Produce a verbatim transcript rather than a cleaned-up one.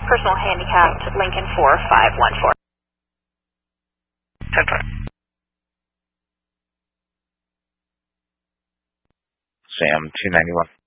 personal handicapped Lincoln four five one four. ten five. Sam two ninety-one.